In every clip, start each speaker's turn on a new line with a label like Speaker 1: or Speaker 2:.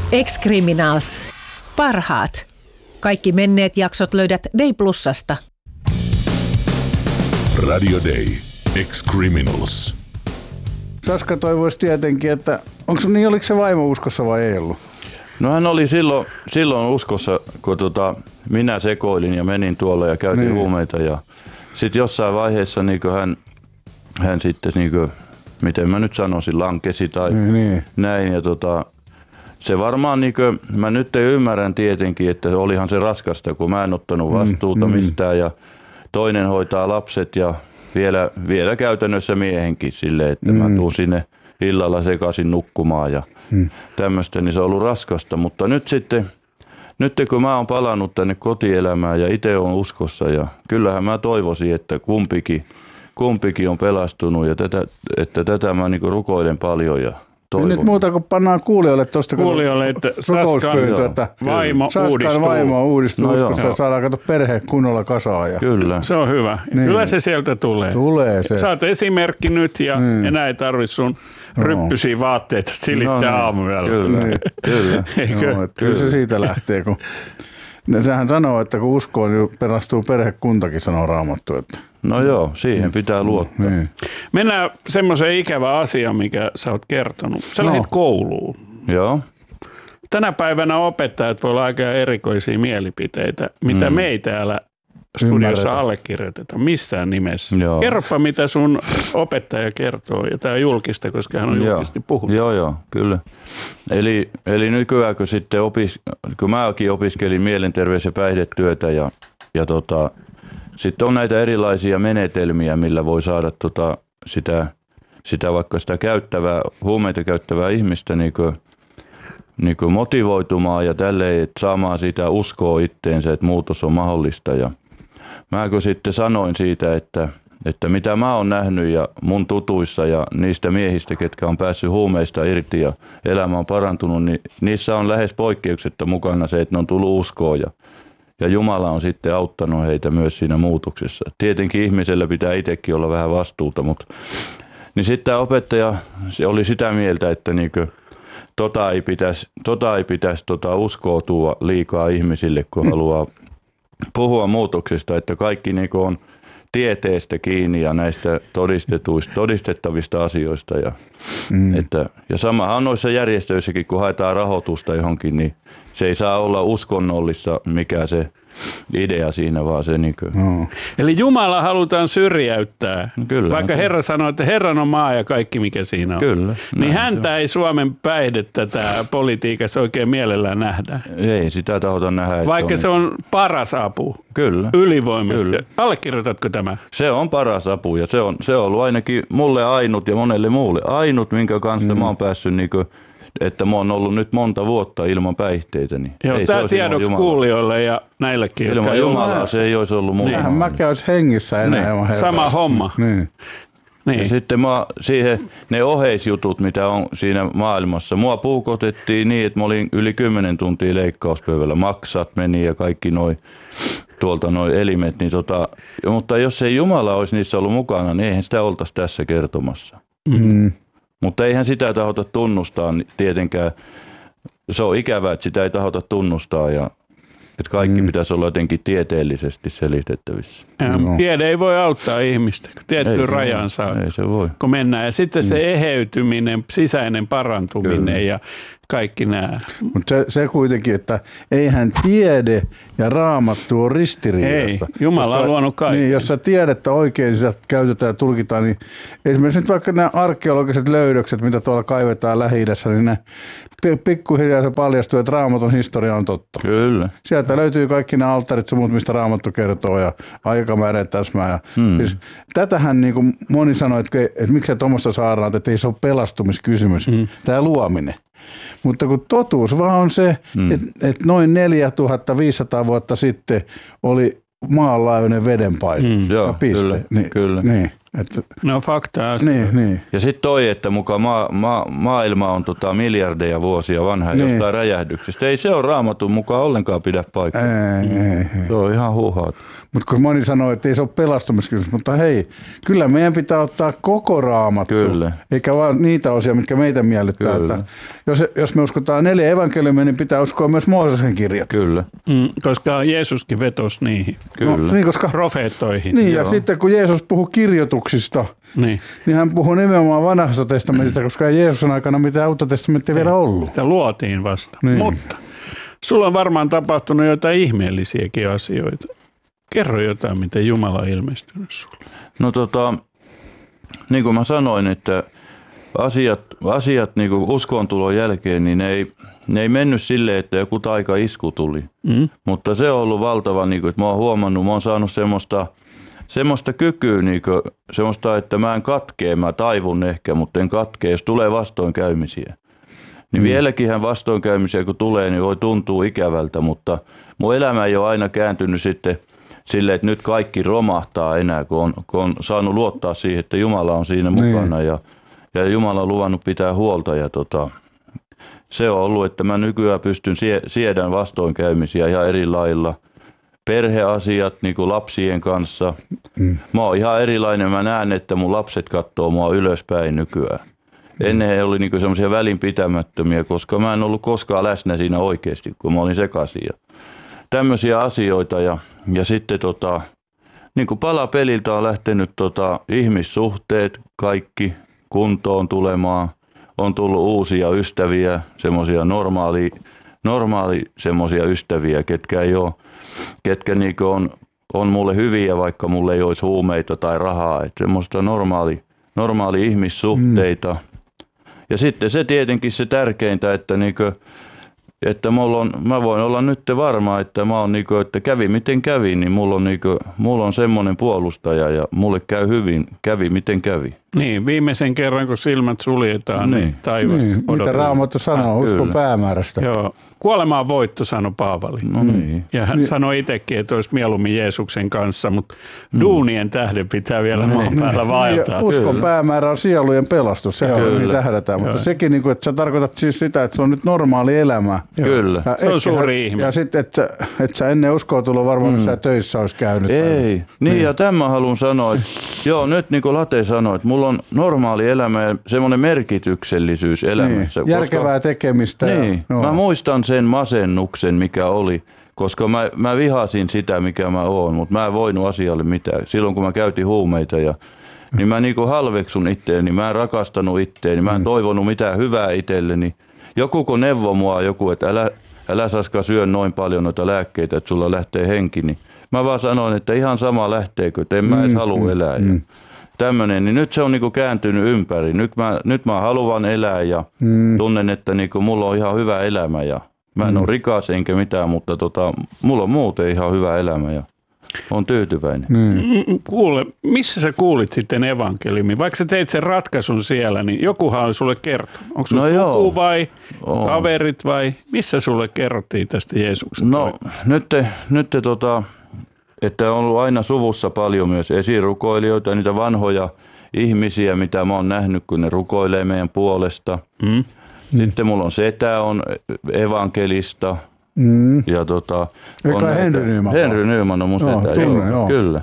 Speaker 1: Ex-Criminals. Parhaat. Kaikki menneet jaksot löydät Day Plusasta.
Speaker 2: Radio Day. Ex-Criminals.
Speaker 3: Saska toivoisi tietenkin, että oliko se vaimo uskossa vai ei ollut?
Speaker 4: No hän oli silloin uskossa, kun minä sekoilin ja menin tuolla ja käytin huumeita. Ja sitten jossain vaiheessa niin hän sitten, niin kuin, miten mä nyt sanoisin, lankesi tai näin. Ja se varmaan, niin kuin, mä nyt ymmärrän tietenkin, että olihan se raskasta, kun mä en ottanut vastuuta mistään ja toinen hoitaa lapset ja vielä käytännössä miehenkin silleen, että mä tuun sinne illalla sekaisin nukkumaan ja tämmöistä, niin se on ollut raskasta. Mutta nyt kun mä oon palannut tänne kotielämään ja itse oon uskossa ja kyllähän mä toivoisin, että kumpikin on pelastunut ja tätä mä niinku rukoilen paljon ja toivon.
Speaker 3: Nyt muuta kuin pannaan kuulijoille tuosta
Speaker 5: että Saskan vaimo uudistuu uskossa ja saadaan katsoa perhe kunnolla kasaan. Ja
Speaker 4: Kyllä.
Speaker 5: Se on hyvä. Niin. Kyllä se sieltä tulee.
Speaker 3: Tulee se.
Speaker 5: Sä oot esimerkki nyt ja enää ei tarvitse sun ryppysiä vaatteita silittää aamuyöllä.
Speaker 3: Kyllä. Kyllä se siitä lähtee, kun sehän sanoo, että kun uskoo, niin pelastuu perhekuntakin, sanoo Raamattu. Että.
Speaker 4: No joo, siihen pitää luottaa.
Speaker 3: Niin.
Speaker 5: Mennään semmoiseen ikävään asiaan, mikä sä oot kertonut. Sä lähdit kouluun.
Speaker 4: Joo.
Speaker 5: Tänä päivänä opettajat voi olla aika erikoisia mielipiteitä, mitä me ei täällä studiossa allekirjoiteta missään nimessä.
Speaker 4: Joo.
Speaker 5: Kerropa, mitä sun opettaja kertoo, ja tämä on julkista, koska hän on julkisesti puhunut.
Speaker 4: Joo, kyllä. Eli nykyään, kun sitten kun mäkin opiskelin mielenterveys- ja päihdetyötä ja sitten on näitä erilaisia menetelmiä, millä voi saada sitä vaikka sitä huumeita käyttävää ihmistä niin kuin motivoitumaan ja tälleen, että saamaan sitä uskoa itteensä, että muutos on mahdollista. Ja mä kun sitten sanoin siitä, että mitä mä oon nähnyt ja mun tutuissa ja niistä miehistä, ketkä on päässyt huumeista irti ja elämä on parantunut, niin niissä on lähes poikkeuksetta mukana se, että ne on tullut uskoon ja Jumala on sitten auttanut heitä myös siinä muutoksessa. Tietenkin ihmisellä pitää itsekin olla vähän vastuuta, mutta niin sitten tämä opettaja se oli sitä mieltä, että niinkö ei pitäisi uskoutua liikaa ihmisille, kun haluaa puhua muutoksesta, että kaikki niinku on tieteestä kiinni ja näistä todistettavista asioista. Ja samahan noissa järjestöissäkin, kun haetaan rahoitusta johonkin, niin se ei saa olla uskonnollista, mikä se idea siinä, vaan se
Speaker 5: Eli Jumala halutaan syrjäyttää,
Speaker 4: Kyllä,
Speaker 5: vaikka Herra sanoo, että Herran on maa ja kaikki mikä siinä on.
Speaker 4: Kyllä.
Speaker 5: Niin häntä ei Suomen päihdettä tätä politiikassa oikein mielellään nähdä.
Speaker 4: Ei sitä tahota nähdä.
Speaker 5: Vaikka se on paras apu.
Speaker 4: Kyllä.
Speaker 5: Ylivoimaisesti.
Speaker 4: Kyllä.
Speaker 5: Allekirjoitatko tämä?
Speaker 4: Se on paras apu ja se on ollut ainakin mulle ainut ja monelle muulle ainut, minkä kanssa mä oon päässyt että mä oon ollut nyt monta vuotta ilman päihteitä. Niin
Speaker 5: joo, tämä tiedoksi kuulijoille ja näillekin.
Speaker 4: Ilman Jumalaa se ei olisi ollut mulle.
Speaker 3: Eihän mäkään olisi hengissä enää.
Speaker 5: Sama homma.
Speaker 3: Niin.
Speaker 4: Ja sitten ne oheisjutut, mitä on siinä maailmassa. Mua puukotettiin niin, että mä olin yli 10 tuntia leikkauspöydällä. Maksat meni ja kaikki tuolta elimet. Niin mutta jos ei Jumala olisi niissä ollut mukana, niin eihän sitä oltaisi tässä kertomassa. Mutta eihän sitä tahota tunnustaa tietenkään. Se on ikävää, että sitä ei tahota tunnustaa ja että kaikki pitäisi olla jotenkin tieteellisesti selitettävissä.
Speaker 5: Tiede ei voi auttaa ihmistä, kun tiettyyn rajaan saa, kun mennään. Ja sitten se eheytyminen, sisäinen parantuminen ja kaikki nämä.
Speaker 3: Mutta se kuitenkin, että eihän tiede ja Raamattu ole ristiriidassa.
Speaker 5: Ei, Jumala on luonut kaikki.
Speaker 3: Niin, jos sä tiedettä oikein, sitä käytetään ja tulkitaan, niin esimerkiksi nyt vaikka nämä arkeologiset löydökset, mitä tuolla kaivetaan Lähi-idässä, niin ne pikkuhiljaa se paljastuu, että Raamatun historia on totta.
Speaker 4: Kyllä.
Speaker 3: Sieltä löytyy kaikki nämä alttarit ja muut, mistä Raamattu kertoo ja aikamäärä täsmää. Siis, tätähän niin kuin moni sanoi, että miksi tuommoista saadaan, että ei se ole pelastumiskysymys, tämä luominen. Mutta kun totuus vaan on se, että noin 4500 vuotta sitten oli maanlaajuinen vedenpaine.
Speaker 4: Joo,
Speaker 3: piste.
Speaker 4: kyllä.
Speaker 3: Niin.
Speaker 5: No faktaa.
Speaker 3: Niin.
Speaker 4: Ja sitten toi, että mukaan maailma on miljardeja vuosia vanha jostain räjähdyksestä. Ei se ole Raamatun mukaan ollenkaan pidä paikkaa.
Speaker 3: Ei.
Speaker 4: Se on ihan huuhaat.
Speaker 3: Mutta kun moni sanoo, että ei se ole pelastumiskysymys, mutta hei, kyllä meidän pitää ottaa koko Raamattu,
Speaker 4: kyllä.
Speaker 3: Eikä vaan niitä osia, mitkä meitä miellyttää. Että jos me uskotaan 4 evankeliumia, niin pitää uskoa myös Mooseksen kirjat.
Speaker 4: Kyllä.
Speaker 5: Koska Jeesuskin vetosi niihin.
Speaker 4: Kyllä.
Speaker 3: No, niin, koska
Speaker 5: profeettoihin.
Speaker 3: Niin, ja sitten kun Jeesus puhuu kirjoituksista, niin hän puhuu nimenomaan vanhasta testamentista, koska ei Jeesuksen aikana mitään uutta testamenttia vielä ollut.
Speaker 5: Sitä luotiin vasta.
Speaker 3: Niin.
Speaker 5: Mutta sulla on varmaan tapahtunut jotain ihmeellisiäkin asioita. Kerro jotain, miten Jumala on ilmestynyt sulle.
Speaker 4: No niin kuin mä sanoin, että asiat niin kuin uskontulon jälkeen, niin ne ei mennyt silleen, että joku taikaisku tuli. Mutta se on ollut valtava, niin kuin, että mä oon huomannut, mä oon saanut semmoista kykyä, niin kuin, semmoista, että mä en katkee, mä taivun ehkä, mutta en katkee, jos tulee vastoinkäymisiä. Niin vieläkinhän vastoinkäymisiä kun tulee, niin voi tuntua ikävältä, mutta mun elämä ei ole aina kääntynyt sitten silleen, että nyt kaikki romahtaa enää, kun on saanut luottaa siihen, että Jumala on siinä mukana ja Jumala on luvannut pitää huolta. Ja se on ollut, että mä nykyään pystyn siedän vastoinkäymisiä ihan eri lailla. Perheasiat niin kuin lapsien kanssa. Mä oon ihan erilainen. Mä näen, että mun lapset katsoo mua ylöspäin nykyään. Ennen he oli niin semmoisia välinpitämättömiä, koska mä en ollut koskaan läsnä siinä oikeasti, kun mä olin sekaisin. Tämmöisiä asioita ja sitten niin kuin palapeliltä on lähtenyt ihmissuhteet kaikki kuntoon tulemaan. On tullut uusia ystäviä, semmoisia normaali semmoisia ystäviä, ketkä niin on mulle hyviä, vaikka mulle ei olisi huumeita tai rahaa. Että semmoista normaali ihmissuhteita. Ja sitten se tietenkin se tärkeintä, että että mä voin olla nyt varma, että mä oon että kävi miten kävi, niin mulla on semmoinen puolustaja ja mulle käy hyvin, kävi miten kävi.
Speaker 5: Niin, viimeisen kerran kun silmät suljetaan, niin taivas odottaa.
Speaker 3: Mitä Raamattu sanoo, uskon päämäärästä.
Speaker 5: Joo, kuolema on voitto, sanoi Paavali.
Speaker 4: No niin.
Speaker 5: Ja hän sanoi itsekin, että olisi mieluummin Jeesuksen kanssa, mutta duunien tähden pitää vielä maan päällä vaeltaa.
Speaker 3: Uskon päämäärä on sielujen pelastus, se on niin tähdätään. Mutta sekin, että sä tarkoitat siis sitä, että se on nyt normaali elämä.
Speaker 4: Kyllä.
Speaker 5: Se on suuri ihme.
Speaker 3: Ja sitten, että sä ennen uskoa tulla varmaan, että sä töissä olisi käynyt.
Speaker 4: Ei. Niin, ja tämän haluan sanoa, että nyt niin kuin Late sanoi, että mulla on normaali elämä ja semmoinen merkityksellisyys elämässä.
Speaker 3: Niin, järkevää tekemistä.
Speaker 4: Niin, mä muistan sen masennuksen, mikä oli, koska mä vihasin sitä, mikä mä oon, mutta mä en voinut asialle mitään. Silloin kun mä käytin huumeita niin mä niinku halveksun itteeni, mä en rakastanut itteeni, mä en toivonut mitään hyvää itselleni. Joku kun neuvoi mua että älä Saska syö noin paljon noita lääkkeitä, että sulla lähtee henki, niin mä vaan sanoin, että ihan sama lähteekö, että en mä edes halua elää. Tämmöinen, niin nyt se on niinku kääntynyt ympäri. Nyt mä haluan elää ja tunnen, että niinku mulla on ihan hyvä elämä ja mä en ole rikas enkä mitään, mutta mulla on muuten ihan hyvä elämä ja on tyytyväinen.
Speaker 5: Kuule, missä sä kuulit sitten evankeliumin? Vaikka sä teit sen ratkaisun siellä, niin jokuhan oli sulle kertonut. Onko sulla suku vai kaverit vai missä sulle kerrottiin tästä Jeesuksen?
Speaker 4: No nyt että on ollut aina suvussa paljon myös esirukoilijoita, niitä vanhoja ihmisiä, mitä mä oon nähnyt, kun ne rukoilee meidän puolesta. Sitten mulla on setä, on evankelista. Ja
Speaker 3: Eikä
Speaker 4: Henry Nyman on mun setä. Joo. Kyllä.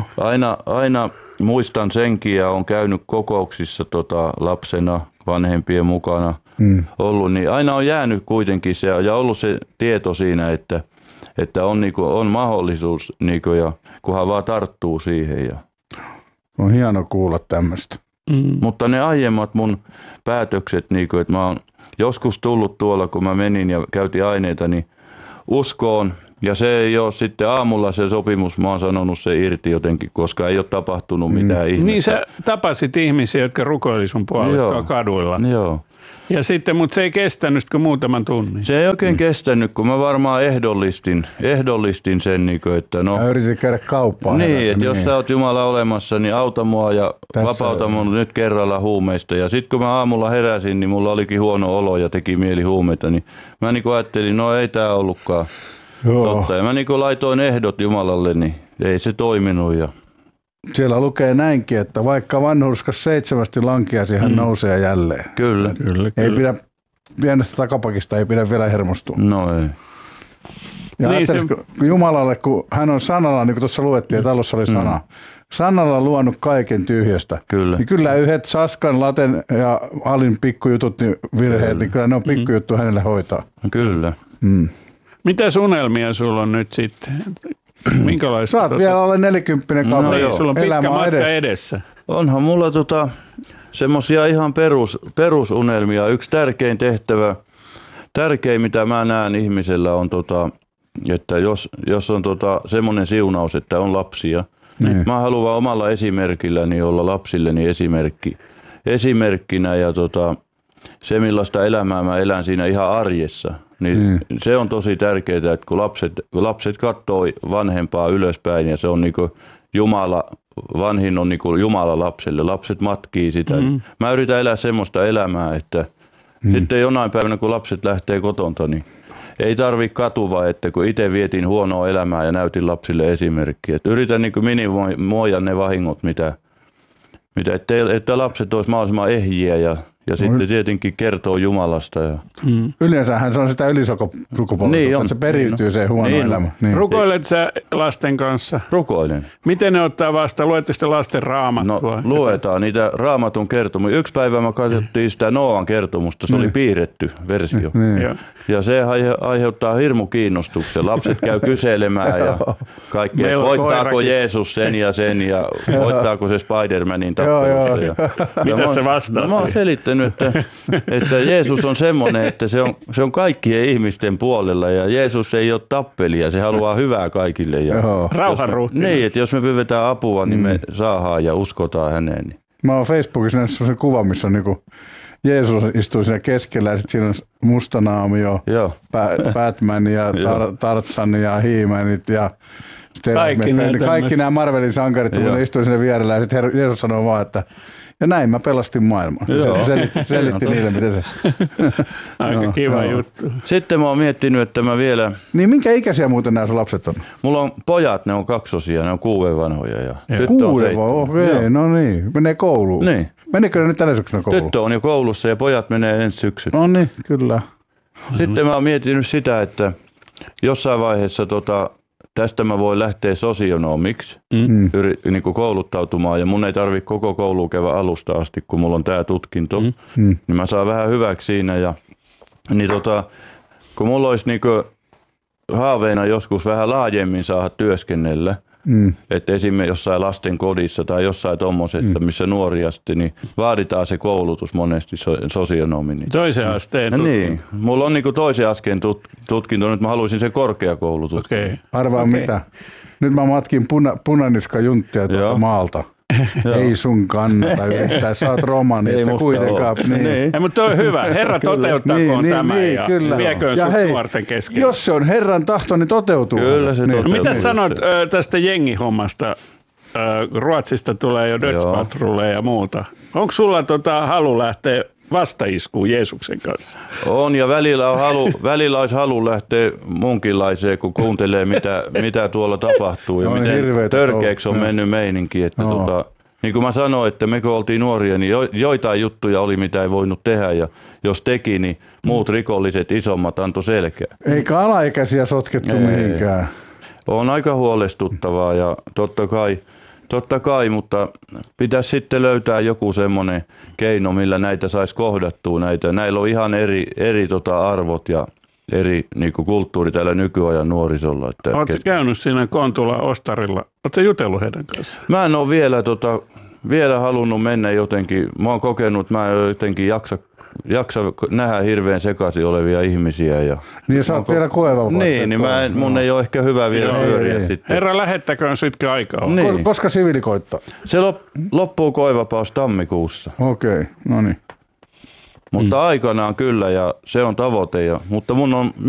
Speaker 4: Aina muistan senkin ja on käynyt kokouksissa lapsena vanhempien mukana ollut, niin aina on jäänyt kuitenkin se ja ollut se tieto siinä, että on mahdollisuus ja kunhan vaan tarttuu siihen.
Speaker 3: On hieno kuulla tämmöistä.
Speaker 4: Mutta ne aiemmat mun päätökset, että mä oon joskus tullut tuolla, kun mä menin ja käytin aineita, niin uskoon. Ja se ei ole sitten aamulla se sopimus, mä oon sanonut se irti jotenkin, koska ei ole tapahtunut mitään ihmettä.
Speaker 5: Niin sä tapasit ihmisiä, jotka rukoili sun puolesta kaduilla.
Speaker 4: Joo.
Speaker 5: Ja sitten, mutta se ei kestänyt kuin muutaman tunnin.
Speaker 4: Se ei oikein kestänyt, kun mä varmaan ehdollistin sen, että
Speaker 3: Mä yritin käydä kauppaan.
Speaker 4: Niin, että jos sä oot Jumala olemassa, niin auta mua ja vapauta mun nyt kerralla huumeista. Ja sitten kun mä aamulla heräsin, niin mulla olikin huono olo ja teki mieli huumeita, niin mä ajattelin, no ei tää ollutkaan totta. Ja mä laitoin ehdot Jumalalle, niin ei se toiminut.
Speaker 3: siellä lukee näinkin, että vaikka vanhurskas 7 lankeasi, hän nousee jälleen.
Speaker 4: Kyllä.
Speaker 3: Ei pidä, pienestä takapakista ei pidä vielä hermostua.
Speaker 4: No ei.
Speaker 3: Ja
Speaker 5: Niin
Speaker 3: kun Jumalalle, kun hän on sanalla, niin kuin tuossa luettiin, että alussa oli sana, sanalla luonut kaiken tyhjästä.
Speaker 4: Kyllä.
Speaker 3: Niin kyllä yhdet Saskan, Laten ja Alin pikkujutut, niin virheet, niin kyllä ne on pikkujuttu hänelle hoitaa.
Speaker 4: Kyllä.
Speaker 5: Mitäs unelmia sulla on nyt sitten? Minkälaista?
Speaker 3: Saat vielä alle 40 kaveri.
Speaker 5: Niin, sulla on pitkä
Speaker 3: Elämä
Speaker 5: matka edessä.
Speaker 4: Onhan mulla semmosia ihan perusunelmia. Yksi tärkein tehtävä, mitä mä näen ihmisellä on että jos on semmoinen siunaus, että on lapsia. Mä haluan omalla esimerkilläni olla lapsilleni esimerkkinä ja se millaista elämää mä elän siinä ihan arjessa. Niin se on tosi tärkeää, että kun lapset katsoo vanhempaa ylöspäin ja se on niinku Jumala, vanhin on niinku Jumala lapselle. Lapset matkii sitä. Mä yritän elää semmoista elämää, että sitten jonain päivänä kun lapset lähtee kotonta, niin ei tarvitse katua, että kun itse vietin huonoa elämää ja näytin lapsille esimerkkiä. Että yritän niinku minimoida ne vahingot, että lapset olisi mahdollisimman ehjiä ja sitten tietenkin kertoo Jumalasta.
Speaker 3: Yleensähän se on sitä ylisukupolvisuutta,
Speaker 4: Niin
Speaker 3: että se periytyy se huono elämä. Niin.
Speaker 5: Rukoilet sä lasten kanssa?
Speaker 4: Rukoilen.
Speaker 5: Miten ne ottaa vastaan? Luette sitten lasten raamattua?
Speaker 4: No luetaan niitä raamatun kertomuksia. Yksi päivä me katsottiin sitä Nooan kertomusta, se oli piirretty versio. Ja se aiheuttaa hirmu kiinnostuksen. Lapset käy kyselemään ja kaikki, että voittaako Jeesus sen ja voittaako se Spider-Manin tappelusta.
Speaker 5: Mitä se vastaa?
Speaker 4: Mä oon selittänyt, että Jeesus on semmoinen, että se on kaikkien ihmisten puolella ja Jeesus ei ole tappelija, se haluaa hyvää kaikille.
Speaker 5: Rauhanruhtinas.
Speaker 4: Niin, että jos me pyydetään apua, niin me saadaan ja uskotaan häneen.
Speaker 3: Mä oon Facebookissa nähnyt sellaisen kuvan, missä on niinku Jeesus istuu siinä keskellä ja sitten siinä on Mustanaamio, Batman ja Tarzan ja He-Manit ja kaikki nämä Marvelin sankarit, kun ne istuu siinä vierellä ja sitten Jeesus sanoo vaan, että ja näin mä pelastin maailman. Se selitti niille, miten se...
Speaker 5: Aika kiva juttu.
Speaker 4: Sitten mä oon miettinyt, että mä vielä...
Speaker 3: Niin minkä ikäisiä muuten nämä sun lapset on?
Speaker 4: Mulla on pojat, ne on 2-osia, ne on 6 vanhoja ja tyttö
Speaker 3: 6
Speaker 4: on 7.
Speaker 3: Okei, no niin. Menee kouluun.
Speaker 4: Niin.
Speaker 3: Menikö ne nyt tänä syksynä kouluun?
Speaker 4: Tyttö on jo koulussa ja pojat menee ensi syksynä.
Speaker 3: No niin, kyllä.
Speaker 4: Sitten mä oon miettinyt sitä, että jossain vaiheessa tästä mä voin lähteä sosionomiksi, niin kuin kouluttautumaan ja mun ei tarvitse koko koulua käydä alusta asti, kun mulla on tää tutkinto, niin mä saan vähän hyväksi siinä ja niin kun mulla olisi niin kuin haaveena joskus vähän laajemmin saada työskennellä, että esimerkiksi jossain lasten kodissa tai jossain tommosessa, missä nuoria sitten, niin vaaditaan se koulutus monesti sosionomi.
Speaker 5: Toisen asteen tutkinto.
Speaker 4: Niin, mulla on niin kuin toisen asteen tutkinto, nyt mä haluaisin sen korkeakoulutus.
Speaker 5: Okay.
Speaker 3: Arvaa mitä. Nyt mä matkin punaniskajunttia tuolta maalta. Ei sun kannata yrittää, sä oot romani, et sä kuitenkaan. Niin.
Speaker 5: Ei, mutta toi on hyvä. Herra toteuttakoon tämän ja vieköön sut nuorten kesken.
Speaker 3: Jos se on Herran tahto, niin toteutuu.
Speaker 4: Kyllä se toteutuu.
Speaker 5: Mitä sanot tästä jengihommasta? Ruotsista tulee jo Dutch Patrolleja ja muuta. Onko sulla halu lähteä vastaiskuun Jeesuksen kanssa?
Speaker 4: On ja välillä olisi halu lähteä munkinlaiseen, kun kuuntelee mitä tuolla tapahtuu ja miten törkeäksi on mennyt meininki. Että niin kuin mä sanoin, että me kun oltiin nuoria, niin joitain juttuja oli mitä ei voinut tehdä ja jos teki, niin muut rikolliset isommat antoi selkää.
Speaker 3: Eikä alaikäisiä sotkettu mihinkään. On
Speaker 4: aika huolestuttavaa ja totta kai, mutta pitäisi sitten löytää joku semmoinen keino, millä näitä saisi kohdattua. Näillä on ihan eri arvot ja eri niinku kulttuuri tällä nykyajan nuorisolla.
Speaker 5: Oletko käynyt siinä Kontula Ostarilla? Oletko jutellut heidän kanssaan?
Speaker 4: Mä en ole vielä halunnut mennä jotenkin. Mä oon kokenut, että mä en jotenkin jaksa nähdä hirveän sekaisin olevia ihmisiä.
Speaker 3: Niin sä oot vielä koevapaa.
Speaker 4: Niin mun ei ole ehkä hyvä vielä pyöriä sitten.
Speaker 5: Herra, lähettäköön sitkin aikaa.
Speaker 3: Niin. Koska siviili koittaa?
Speaker 4: Se loppuu koevapaus tammikuussa.
Speaker 3: Okei, no niin.
Speaker 4: Mutta aikanaan kyllä ja se on tavoite. Mutta mun on